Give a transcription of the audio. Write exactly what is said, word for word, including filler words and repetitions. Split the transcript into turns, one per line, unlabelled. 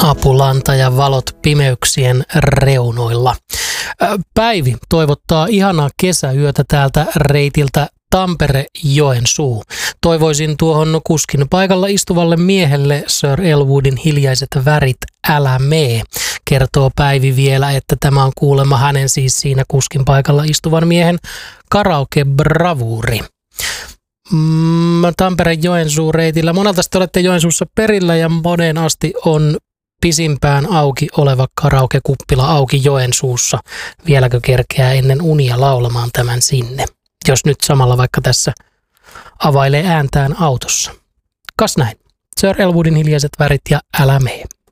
Apulanta ja valot pimeyksien reunoilla. Päivi toivottaa ihanaa kesäyötä täältä reitiltä Tampere-Joensuu. Toivoisin tuohon kuskin paikalla istuvalle miehelle Sir Elwoodin Hiljaiset värit, älä mee. Kertoo Päivi vielä, että tämä on kuulemma hänen siis siinä kuskin paikalla istuvan miehen karaoke-bravuuri. Mm, Tampere-Joensuu reitillä. Monelta te olette Joensuussa perillä ja moneen asti on pisimpään auki oleva karaoke-kuppila auki Joensuussa. Vieläkö kerkeää ennen unia laulamaan tämän sinne? Jos nyt samalla vaikka tässä availee ääntään autossa. Kas näin. Sir Elwoodin Hiljaiset värit ja älä mee.